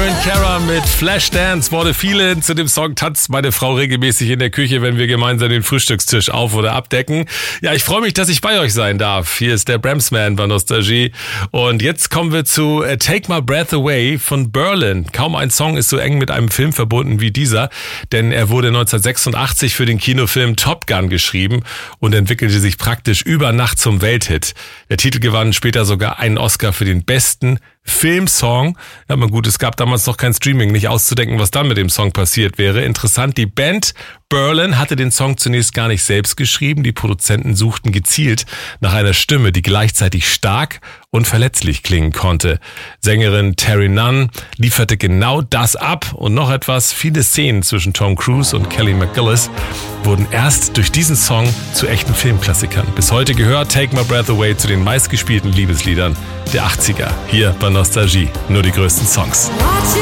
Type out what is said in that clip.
Aaron Carter mit Flashdance. Worte viele. Zu dem Song tanzt meine Frau regelmäßig in der Küche, wenn wir gemeinsam den Frühstückstisch auf- oder abdecken. Ja, ich freue mich, dass ich bei euch sein darf. Hier ist der Bramsman bei Nostalgie. Und jetzt kommen wir zu Take My Breath Away von Berlin. Kaum ein Song ist so eng mit einem Film verbunden wie dieser, denn er wurde 1986 für den Kinofilm Top Gun geschrieben und entwickelte sich praktisch über Nacht zum Welthit. Der Titel gewann später sogar einen Oscar für den besten Filmsong. Ja, aber gut, es gab damals noch kein Streaming, nicht auszudenken, was dann mit dem Song passiert wäre. Interessant, die Band Berlin hatte den Song zunächst gar nicht selbst geschrieben. Die Produzenten suchten gezielt nach einer Stimme, die gleichzeitig stark und verletzlich klingen konnte. Sängerin Terry Nunn lieferte genau das ab und noch etwas. Viele Szenen zwischen Tom Cruise und Kelly McGillis wurden erst durch diesen Song zu echten Filmklassikern. Bis heute gehört Take My Breath Away zu den meistgespielten Liebesliedern der 80er. Hier bei Nostalgie. Nur die größten Songs.